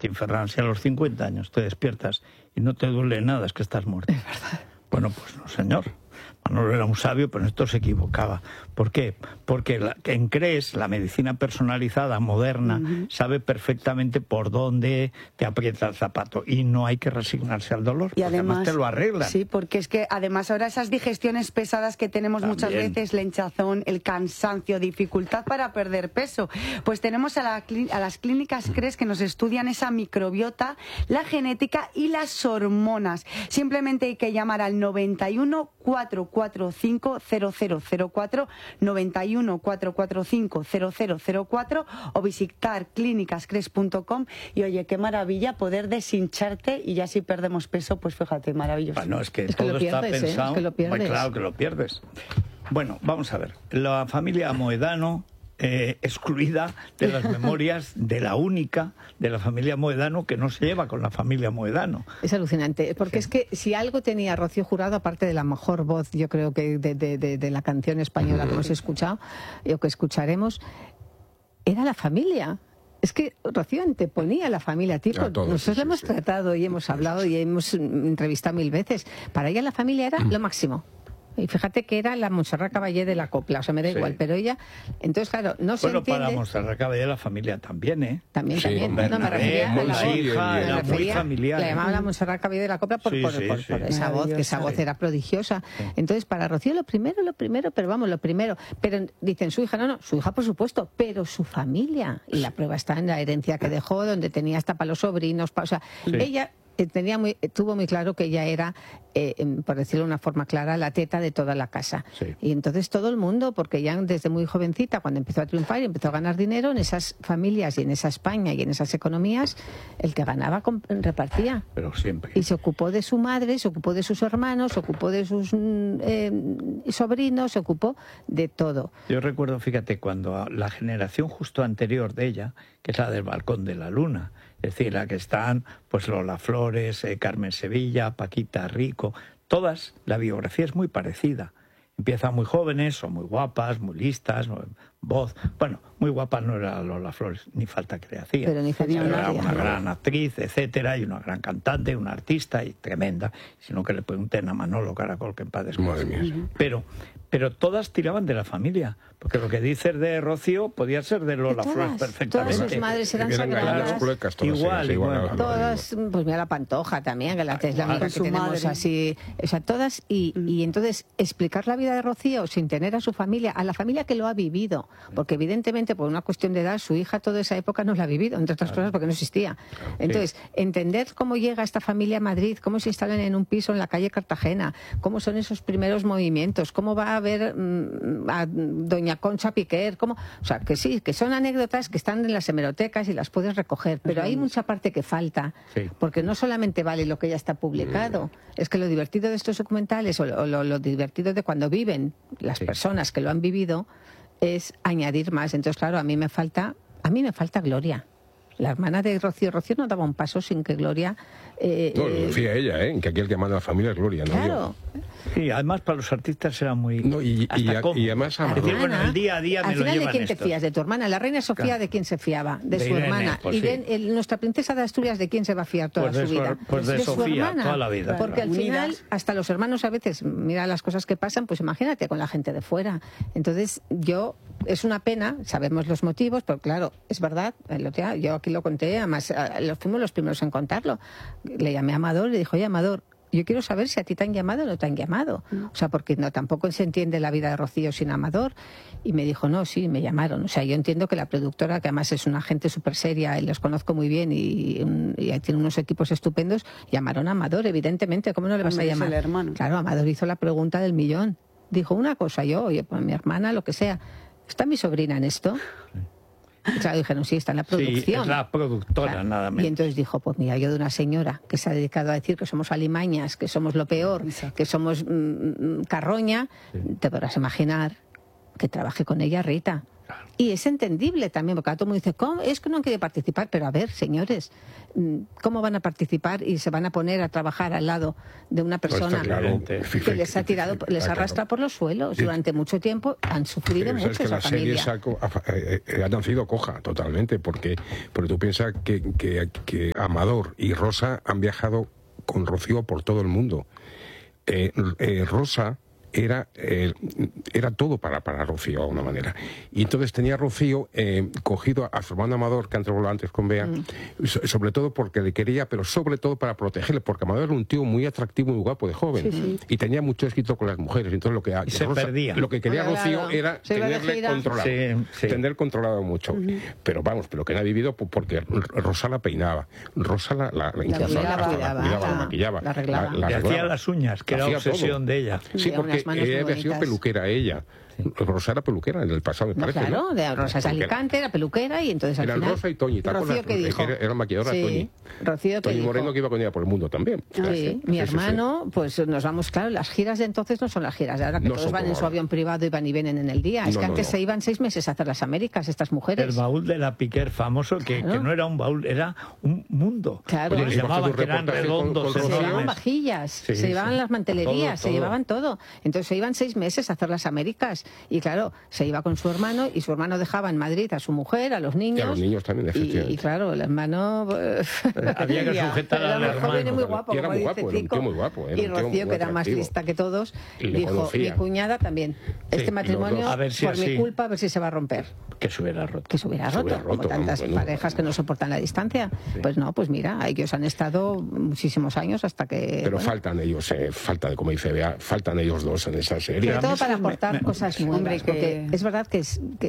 Martín Ferrán, si a los 50 años te despiertas y no te duele nada, es que estás muerto. Es verdad. Bueno, pues no, señor. Manolo era un sabio, pero en esto se equivocaba. ¿Por qué? Porque en CRES, la medicina personalizada, moderna, sabe perfectamente por dónde te aprieta el zapato y no hay que resignarse al dolor, y además te lo arreglan. Sí, porque es que además ahora esas digestiones pesadas que tenemos También. muchas veces, la hinchazón, el cansancio, dificultad para perder peso, pues tenemos a las clínicas CRES que nos estudian esa microbiota, la genética y las hormonas. Simplemente hay que llamar al 91 445 0004, 91 445 0004 o visitar clínicascres.com. Y oye, qué maravilla poder deshincharte y ya si perdemos peso, pues fíjate, maravilloso. Bueno, es que Es que todo lo pierdes, está pensado. es que lo pierdes. Pues claro que lo pierdes. Bueno, vamos a ver. La familia Moedano, excluida de las memorias de la única de la familia Moedano que no se lleva con la familia Moedano. Es alucinante, porque es que si algo tenía Rocío Jurado, aparte de la mejor voz, yo creo que de la canción española que hemos escuchado, o que escucharemos, era la familia. Es que Rocío anteponía a la familia, tipo, nosotros la hemos tratado y hemos hablado y hemos entrevistado 1000 veces. Para ella la familia era lo máximo. Y fíjate que era la Montserrat Caballé de la copla, o sea, me da igual, pero ella, entonces claro, no se entiende... Bueno, para Montserrat Caballé la familia también, ¿eh? También, Sí, también. con No, me refería a la hija, era muy familiar. La llamaba la Montserrat Caballé de la copla por esa voz, que esa voz era prodigiosa. Sí. Entonces, para Rocío lo primero, pero dicen su hija, no, su hija por supuesto, pero su familia, y la prueba está en la herencia que dejó, donde tenía hasta para los sobrinos, o sea, ella... tuvo muy claro que ella era, por decirlo de una forma clara, la teta de toda la casa. Sí. Y entonces todo el mundo, porque ya desde muy jovencita, cuando empezó a triunfar y empezó a ganar dinero, en esas familias y en esa España y en esas economías, el que ganaba repartía. Pero siempre. Y se ocupó de su madre, se ocupó de sus hermanos, se ocupó de sus sobrinos, se ocupó de todo. Yo recuerdo, fíjate, cuando la generación justo anterior de ella, que es la del Balcón de la Luna, es decir, la que están pues Lola Flores, Carmen Sevilla, Paquita Rico, todas, la biografía es muy parecida. Empiezan muy jóvenes, son muy guapas, muy listas, voz... Bueno, muy guapa no era Lola Flores, ni falta que le hacía. Pero era una gran actriz, etcétera, y una gran cantante, una artista y tremenda. Sino que le pregunten a Manolo Caracol, que en paz descanse. Pero todas tiraban de la familia, porque lo que dices de Rocío podía ser de Lola Flores perfectamente. Todas sus madres eran sagradas. Igual. Todas, pues mira la Pantoja también, que es la amiga que tenemos así. O sea, todas, y entonces explicar la vida de Rocío sin tener a su familia, a la familia que lo ha vivido, porque evidentemente por una cuestión de edad su hija toda esa época no la ha vivido, entre otras cosas porque no existía. Entonces, entender cómo llega esta familia a Madrid, cómo se instalan en un piso en la calle Cartagena, cómo son esos primeros movimientos, cómo va a ver a doña Concha Piquer, cómo, o sea, que sí, que son anécdotas que están en las hemerotecas y las puedes recoger, pero hay mucha parte que falta, porque no solamente vale lo que ya está publicado, es que lo divertido de estos documentales o lo divertido de cuando viven las personas que lo han vivido es añadir más. Entonces, claro, a mí me falta Gloria. La hermana de Rocío no daba un paso sin que Gloria... lo decía ella, que aquí el que manda a la familia es Gloria, ¿no? Claro. Sí, además para los artistas era muy... No, y además... Es decir, bueno, el día a día me lo llevan. Al final, ¿de quién te estos. fías? ¿De tu hermana? La reina Sofía, ¿de quién se fiaba? De su Irene, hermana. pues y nuestra princesa de Asturias, ¿de quién se va a fiar toda su vida? Pues de su Sofía, hermana. toda la vida. Porque al final, hasta los hermanos a veces, mira las cosas que pasan, pues imagínate con la gente de fuera. Entonces, es una pena, sabemos los motivos, pero claro, es verdad, yo aquí lo conté, además fuimos los primeros en contarlo. Le llamé a Amador y le dijo, oye, Amador, yo quiero saber si a ti te han llamado o no te han llamado. O sea, porque tampoco se entiende la vida de Rocío sin Amador. Y me dijo, no, sí, me llamaron. O sea, yo entiendo que la productora, que además es una gente súper seria y los conozco muy bien y tiene unos equipos estupendos, llamaron a Amador, evidentemente. ¿Cómo no le vas a llamar? Claro, Amador hizo la pregunta del millón. Dijo una cosa, oye, pues mi hermana, lo que sea. ¿Está mi sobrina en esto? Y claro, dijeron, sí, está en la producción. Sí, es la productora, claro. Nada menos. Y entonces dijo, pues mira, yo de una señora que se ha dedicado a decir que somos alimañas, que somos lo peor, que somos carroña, te podrás imaginar que trabaje con ella Rita. Y es entendible también, porque todo el mundo dice, ¿cómo? Es que no quiere participar. Pero a ver, señores, ¿cómo van a participar y se van a poner a trabajar al lado de una persona que les ha tirado, les arrastra por los suelos? Durante mucho tiempo han sufrido mucho esa familia. Ha nacido coja totalmente, porque tú piensas que Amador y Rosa han viajado con Rocío por todo el mundo. Rosa era todo para Rocío, de alguna manera. Y entonces tenía Rocío cogido a su hermano Amador, que antes hablado antes con Bea, sobre todo porque le quería, pero sobre todo para protegerle, porque Amador era un tío muy atractivo, muy guapo de joven, y tenía mucho éxito con las mujeres. Entonces lo que quería Rocío era tenerle controlado, tener controlado mucho. Pero vamos, pero que no ha vivido porque Rosa la peinaba, Rosa la maquillaba, la arreglaba. Le hacía las uñas, que era obsesión de ella. Sí, porque ella había sido peluquera ella. Rosa era peluquera en el pasado, me parece. Claro, ¿no? De Rosa es Alicante, era peluquera y entonces al final... Eran Rosa y Toñi, ¿te acuerdas? Rocío, ¿qué dijo? Era maquilladora Toñi. Rocío, ¿qué dijo? Moreno, que iba con ella por el mundo también. Sí, mi hermano, pues nos vamos, claro, las giras de entonces no son las giras de ahora, que todos van en su avión privado y van y vienen en el día. Es que antes se iban 6 meses a hacer las Américas, estas mujeres. El baúl de la Piquer famoso, que no era un baúl, era un mundo. Claro. Les llamaban que eran redondos. Se llevaban vajillas, se llevaban las mantelerías, se llevaban todo. Entonces se iban 6 meses a hacer las Américas. Y claro, se iba con su hermano y su hermano dejaba en Madrid a su mujer, a los niños. Y a los niños también, efectivamente. Y claro, el hermano... había que sujetar al hermano. Joven y muy guapo, era como muy guapo, dice Tico. Era un tío muy guapo. Y Rocío, que era más lista que todos, dijo, mi cuñada también. Este matrimonio, por mi culpa, a ver si se va a romper. Que se hubiera roto. Que se hubiera roto, como tantas parejas que no soportan la distancia. Pues no, pues mira, ellos han estado muchísimos años hasta que... Pero faltan ellos, como dice Bea, faltan ellos dos en esa serie. Sobre todo para aportar cosas nuevas, porque es verdad que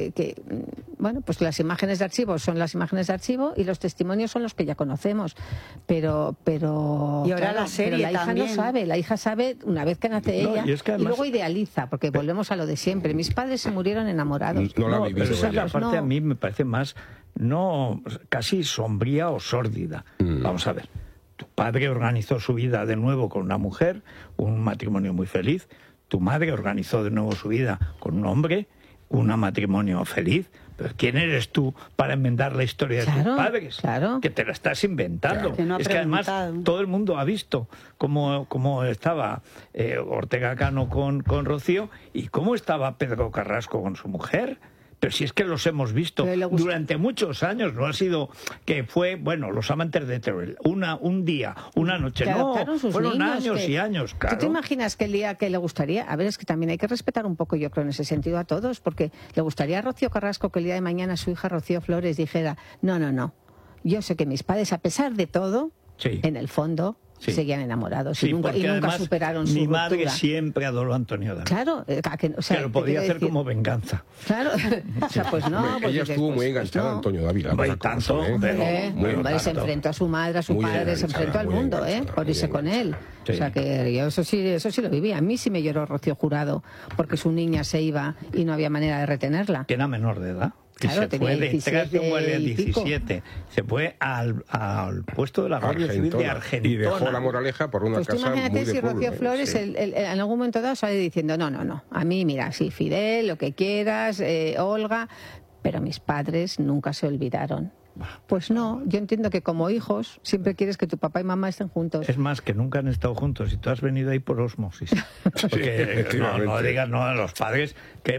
bueno, pues las imágenes de archivo son las imágenes de archivo y los testimonios son los que ya conocemos, pero y ahora claro, la serie pero la hija también. No sabe, la hija sabe una vez que nace ella y además, luego idealiza, porque volvemos a lo de siempre. Mis padres se murieron enamorados. No la ha vivido. Pero esa es la parte a mí me parece más, casi sombría o sórdida. Vamos a ver. Tu padre organizó su vida de nuevo con una mujer, un matrimonio muy feliz. Tu madre organizó de nuevo su vida con un hombre, un matrimonio feliz. Pero ¿quién eres tú para enmendar la historia de tus padres? Claro. Que te la estás inventando. Claro. Que no ha es que además todo el mundo ha visto cómo estaba Ortega Cano con Rocío y cómo estaba Pedro Carrasco con su mujer. Pero si es que los hemos visto durante muchos años, no ha sido que fue, bueno, los amantes de Teruel, un día, una noche, fueron años y años, claro. ¿Tú te imaginas que el día que le gustaría, a ver, es que también hay que respetar un poco, yo creo, en ese sentido a todos, porque le gustaría a Rocío Carrasco que el día de mañana su hija Rocío Flores dijera, no, yo sé que mis padres, a pesar de todo, en el fondo... seguían enamorados y nunca superaron su mi ruptura. madre siempre adoró a Antonio David. Claro, que lo podía hacer como venganza. Claro, o sea, pues no. Ella estuvo muy enganchada a Antonio David. Se enfrentó a su madre, a su padre, se enfrentó al mundo, por irse con él. O sea que yo eso sí lo vivía. A mí sí me lloró Rocío Jurado porque su niña se iba y no había manera de retenerla. Que era menor de edad. Claro, se fue de 17, se fue al puesto de la Guardia Civil de Argentina. Y dejó La Moraleja por una casa imagínate muy de si pueblo, Rocío Flores en algún momento dado sale diciendo no, a mí mira, sí, Fidel, lo que quieras, Olga, pero mis padres nunca se olvidaron. Pues no, yo entiendo que como hijos siempre quieres que tu papá y mamá estén juntos. Es más, que nunca han estado juntos y tú has venido ahí por osmosis. Porque no digas no a los padres que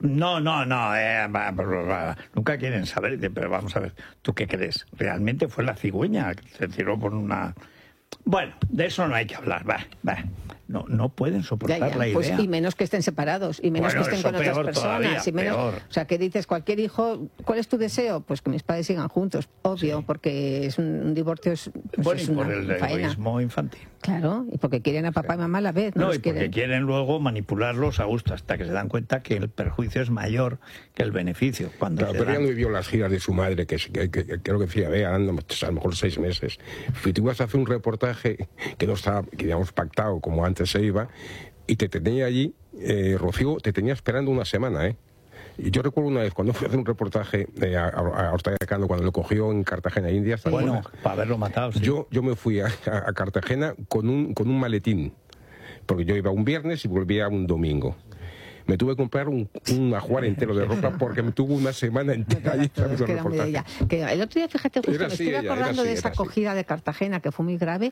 nunca quieren saber. Pero vamos a ver, ¿tú qué crees? ¿Realmente fue la cigüeña que se tiró por una...? Bueno, de eso no hay que hablar. No pueden soportar la idea. Pues, y menos que estén separados, y menos que estén con otras personas. Y menos, o sea, que dices, cualquier hijo, ¿cuál es tu deseo? Pues que mis padres sigan juntos, obvio, porque es un divorcio. Es por el egoísmo infantil. Claro, y porque quieren a papá y mamá a la vez. Y porque quieren luego manipularlos a gusto, hasta que se dan cuenta que el perjuicio es mayor que el beneficio. Pero ella no vivió las giras de su madre, que creo que decía, a lo mejor 6 meses. Si tú ibas a hacer un reportaje que no estaba, digamos, pactado como antes se iba, y te tenía allí, Rocío te tenía esperando una semana, Y yo recuerdo una vez cuando fui a hacer un reportaje a Ortega Cano, cuando lo cogió en Cartagena, India. Bueno, para haberlo matado. Sí. Yo me fui a Cartagena con un maletín, porque yo iba un viernes y volvía un domingo. Me tuve que comprar un ajuar entero de ropa porque me tuvo una semana entera allí. Que el otro día, fíjate, justo me estuve acordando de esa acogida de Cartagena, que fue muy grave,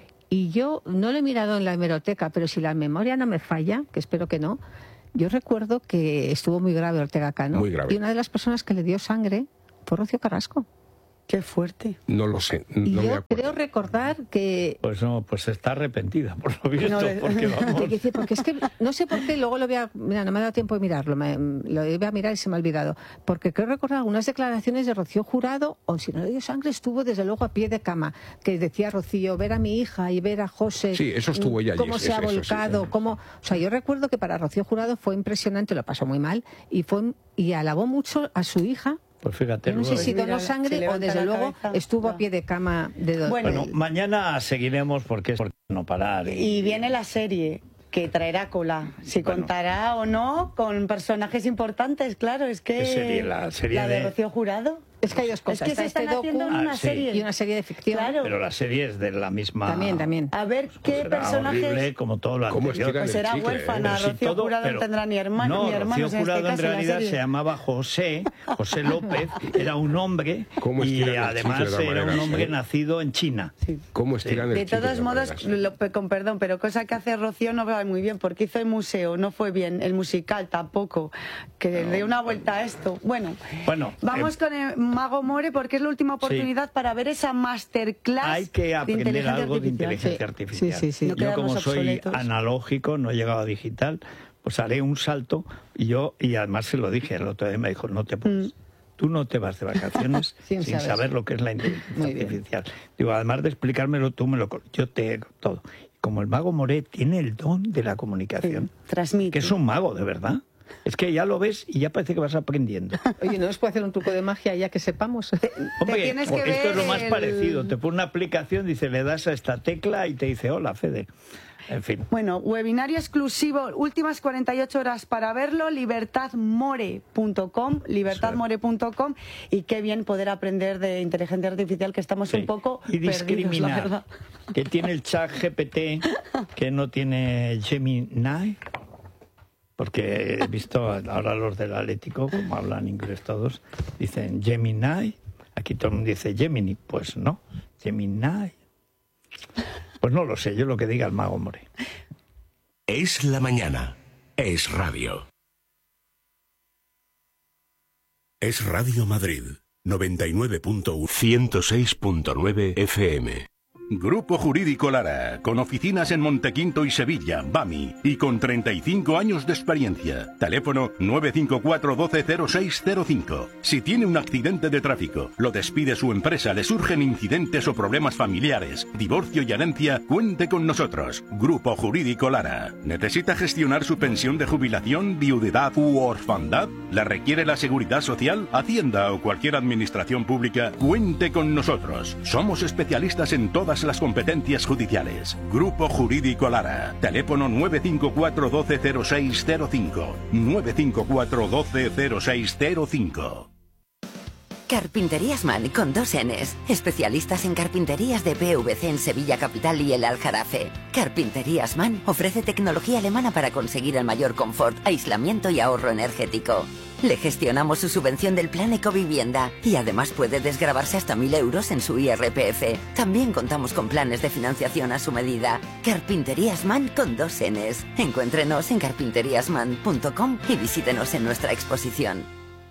y yo no lo he mirado en la hemeroteca, pero si la memoria no me falla, que espero que no, yo recuerdo que estuvo muy grave Ortega Cano. Muy grave. Y una de las personas que le dio sangre fue Rocío Carrasco. Qué fuerte. No lo sé, y no yo me acuerdo. creo recordar que... Pues no, pues está arrepentida, por lo visto, porque vamos... Porque es que no sé por qué, luego lo voy a... Mira, no me ha dado tiempo de mirarlo, lo iba a mirar y se me ha olvidado. Porque creo recordar algunas declaraciones de Rocío Jurado, o si no le dio sangre, estuvo desde luego a pie de cama, que decía Rocío, ver a mi hija y ver a José... Sí, eso estuvo ella allí. Cómo se ha volcado, sí. Cómo... O sea, yo recuerdo que para Rocío Jurado fue impresionante, lo pasó muy mal, y alabó mucho a su hija. Pues fíjate, no sé si donó sangre o desde luego estuvo a pie de cama de dolor. Bueno, mañana seguiremos porque es por no parar. Y viene la serie que traerá cola. Si contará o no con personajes importantes, claro, es que la serie de Rocío Jurado. Es que hay dos cosas. Es que se están haciendo una serie. Y una serie de ficción. Claro. Pero la serie es de la misma... También. A ver qué personajes... horrible, como todo lo anterior. Pues será huérfana. Rocío Jurado no tendrá ni hermano, ni hermanos. Rocío Jurado en realidad se llamaba José López, era un hombre y además era un hombre nacido en China. Sí. ¿Cómo estiran el de todos modos, con perdón, pero cosa que hace Rocío no va muy bien, porque hizo el museo, no fue bien, el musical tampoco, que le dé una vuelta a esto. Bueno, vamos con el Mago More, porque es la última oportunidad para ver esa masterclass. Hay que aprender algo de inteligencia artificial. Sí. Yo, como soy analógico, no he llegado a digital, pues haré un salto y además se lo dije el otro día, me dijo, no te puedes. Tú no te vas de vacaciones sin saber lo que es la inteligencia artificial. Digo, además de explicármelo, yo te todo. Como el Mago More tiene el don de la comunicación, transmite. Que es un mago, de verdad. Es que ya lo ves y ya parece que vas aprendiendo. Oye, ¿no nos puede hacer un truco de magia ya que sepamos? Hombre, esto es lo más parecido. Te pone una aplicación, dice, le das a esta tecla y te dice, hola, Fede. En fin. Bueno, webinario exclusivo, últimas 48 horas para verlo, libertadmore.com, y qué bien poder aprender de inteligencia artificial, que estamos un poco y discriminar, perdidos, la verdad. Que tiene el chat GPT, que no tiene Gemini. Porque he visto ahora los del Atlético, como hablan inglés todos, dicen Gemini. Aquí todo el mundo dice Gemini. Pues no, Gemini. Pues no lo sé, yo lo que diga el Mago More. Es la mañana. Es radio. Es Radio Madrid. 99.1. 106.9 FM. Grupo Jurídico Lara, con oficinas en Montequinto y Sevilla, BAMI, y con 35 años de experiencia. Teléfono 954 120605. Si tiene un accidente de tráfico, lo despide su empresa, le surgen incidentes o problemas familiares, divorcio y herencia, cuente con nosotros. Grupo Jurídico Lara. ¿Necesita gestionar su pensión de jubilación, viudedad u orfandad? ¿Le requiere la Seguridad Social, Hacienda o cualquier administración pública? Cuente con nosotros. Somos especialistas en todas las competencias judiciales. Grupo Jurídico Lara. Teléfono 954 120605. 954 120605. Carpinterías Man con 2 Ns. Especialistas en carpinterías de PVC en Sevilla Capital y el Aljarafe. Carpinterías Man ofrece tecnología alemana para conseguir el mayor confort, aislamiento y ahorro energético. Le gestionamos su subvención del Plan Ecovivienda y además puede desgravarse hasta 1.000 euros en su IRPF. También contamos con planes de financiación a su medida. Carpinterías Man con 2 Ns. Encuéntrenos en carpinteriasman.com y visítenos en nuestra exposición.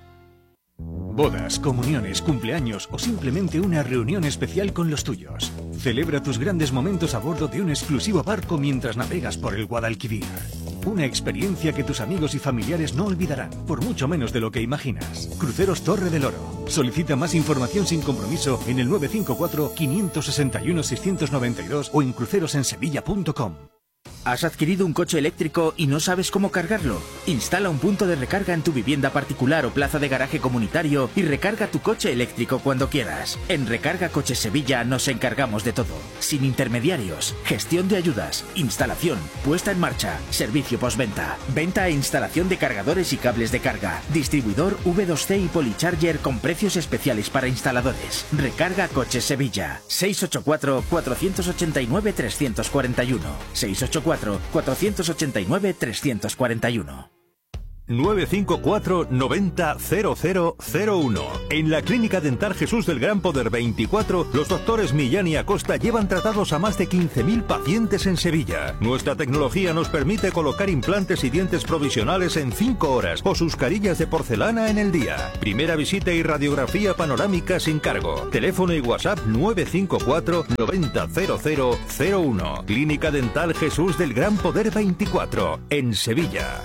Bodas, comuniones, cumpleaños o simplemente una reunión especial con los tuyos. Celebra tus grandes momentos a bordo de un exclusivo barco mientras navegas por el Guadalquivir. Una experiencia que tus amigos y familiares no olvidarán, por mucho menos de lo que imaginas. Cruceros Torre del Oro. Solicita más información sin compromiso en el 954 561 692 o en crucerosensevilla.com. ¿Has adquirido un coche eléctrico y no sabes cómo cargarlo? Instala un punto de recarga en tu vivienda particular o plaza de garaje comunitario y recarga tu coche eléctrico cuando quieras. En Recarga Coches Sevilla nos encargamos de todo. Sin intermediarios, gestión de ayudas, instalación, puesta en marcha, servicio postventa, venta e instalación de cargadores y cables de carga, distribuidor V2C y Polycharger con precios especiales para instaladores. Recarga Coches Sevilla. 684 489 341. 684 489 341. 954 90 0001. En la Clínica Dental Jesús del Gran Poder 24, los doctores Millán y Acosta llevan tratados a más de 15.000 pacientes en Sevilla. Nuestra tecnología nos permite colocar implantes y dientes provisionales en 5 horas o sus carillas de porcelana en el día. Primera visita y radiografía panorámica sin cargo. Teléfono y WhatsApp 954 90 0001. Clínica Dental Jesús del Gran Poder 24, en Sevilla.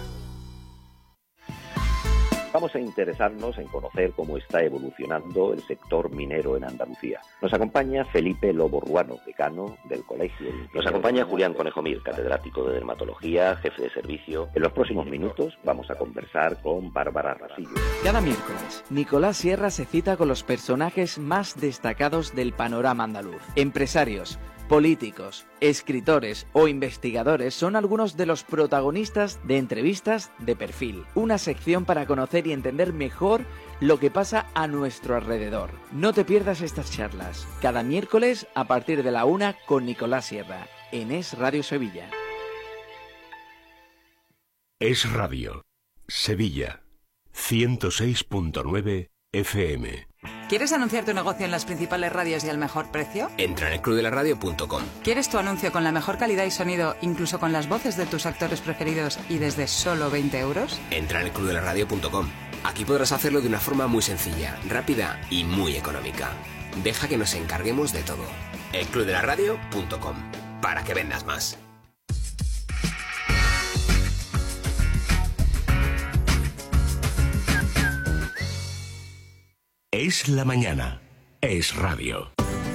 Vamos a interesarnos en conocer cómo está evolucionando el sector minero en Andalucía. Nos acompaña Felipe Lobo Ruano, decano del Colegio. Nos acompaña Julián Conejo Mir, catedrático de dermatología, jefe de servicio. En los próximos minutos vamos a conversar con Bárbara Rasillo. Cada miércoles, Nicolás Sierra se cita con los personajes más destacados del panorama andaluz. Empresarios, políticos, escritores o investigadores son algunos de los protagonistas de Entrevistas de Perfil, una sección para conocer y entender mejor lo que pasa a nuestro alrededor. No te pierdas estas charlas, cada miércoles a partir de la 1 con Nicolás Sierra, en Es Radio Sevilla. Es Radio, Sevilla, 106.9 FM. ¿Quieres anunciar tu negocio en las principales radios y al mejor precio? Entra en elclubdelaradio.com. ¿Quieres tu anuncio con la mejor calidad y sonido, incluso con las voces de tus actores preferidos y desde solo 20 euros? Entra en elclubdelaradio.com. Aquí podrás hacerlo de una forma muy sencilla, rápida y muy económica. Deja que nos encarguemos de todo. elclubdelaradio.com. Para que vendas más. Es la mañana. Es radio.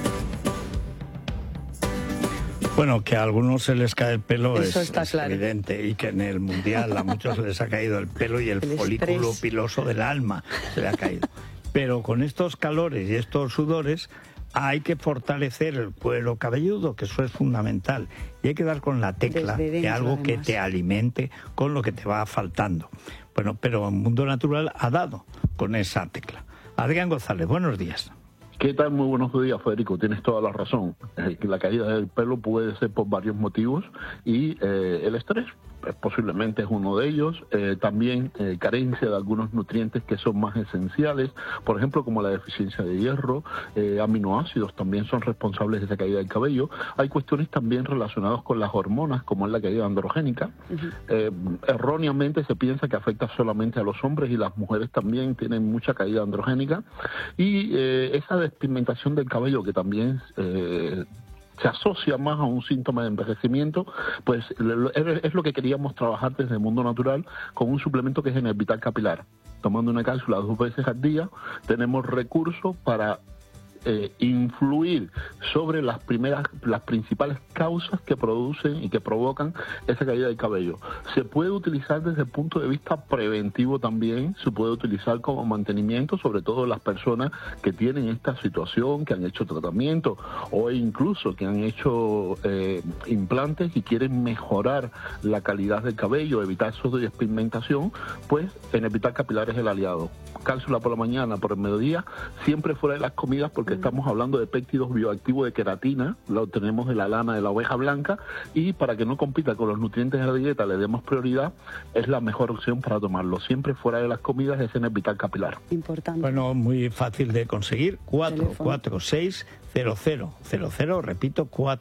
Bueno, que a algunos se les cae el pelo Eso es claro. Evidente, y que en el Mundial a muchos les ha caído el pelo y el folículo piloso del alma se le ha caído. Pero con estos calores y estos sudores hay que fortalecer el cuero cabelludo, que eso es fundamental. Y hay que dar con la tecla de algo que te alimente con lo que te va faltando. Bueno, pero el Mundo Natural ha dado con esa tecla. Adrián González, buenos días. ¿Qué tal? Muy buenos días, Federico. Tienes toda la razón. La caída del pelo puede ser por varios motivos y el estrés posiblemente es uno de ellos. También carencia de algunos nutrientes que son más esenciales, por ejemplo, como la deficiencia de hierro, aminoácidos también son responsables de esa caída del cabello. Hay cuestiones también relacionadas con las hormonas, como es la caída androgénica. Erróneamente se piensa que afecta solamente a los hombres y las mujeres también tienen mucha caída androgénica. Y esa despigmentación del cabello que también se asocia más a un síntoma de envejecimiento, pues es lo que queríamos trabajar desde el Mundo Natural con un suplemento que es Enervital Capilar. Tomando una cápsula 2 veces al día, tenemos recursos para influir sobre las principales causas que producen y que provocan esa caída del cabello. Se puede utilizar desde el punto de vista preventivo también, se puede utilizar como mantenimiento, sobre todo las personas que tienen esta situación, que han hecho tratamiento o incluso que han hecho implantes y quieren mejorar la calidad del cabello, evitar su despigmentación, pues Enervital Capilar es el aliado. Cápsula por la mañana, por el mediodía, siempre fuera de las comidas, porque estamos hablando de péptidos bioactivos de queratina, lo obtenemos de la lana de la oveja blanca, y para que no compita con los nutrientes de la dieta, le demos prioridad, es la mejor opción para tomarlo. Siempre fuera de las comidas es Enervital Capilar. Importante. Bueno, muy fácil de conseguir, 446-0000, repito,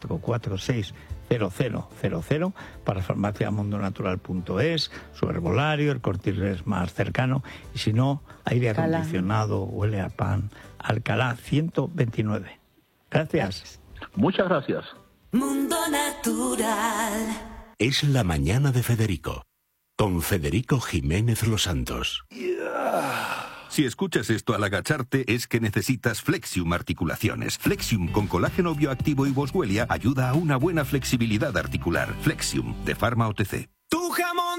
446-0000, para farmaciamundonatural.es, su herbolario, el Corte Inglés más cercano, y si no, aire acondicionado, huele a pan, Alcalá 129. Gracias. Muchas gracias. Mundo Natural. Es la mañana de Federico, con Federico Jiménez Los Santos. Si escuchas esto al agacharte es que necesitas Flexium Articulaciones. Flexium con colágeno bioactivo y boswellia ayuda a una buena flexibilidad articular. Flexium de Pharma OTC.